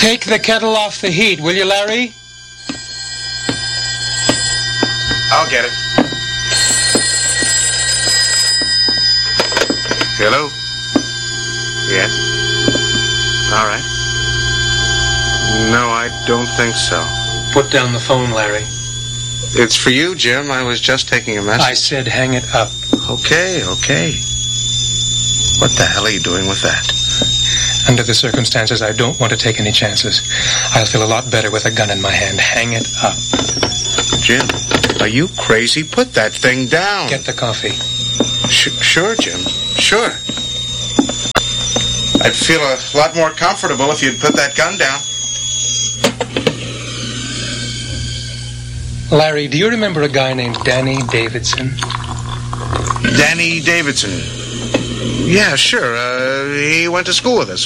Take the kettle off the heat, will you, Larry? I'll get it. Hello? Yes? All right. No, I don't think so. Put down the phone, Larry. It's for you, Jim. I was just taking a message. I said hang it up. Okay. What the hell are you doing with that? Under the circumstances, I don't want to take any chances. I'll feel a lot better with a gun in my hand. Hang it up. Jim, are you crazy? Put that thing down. Get the coffee. Sure, Jim. Sure. I'd feel a lot more comfortable if you'd put that gun down. Larry, do you remember a guy named Danny Davidson? Danny Davidson. Yeah, sure. He went to school with us.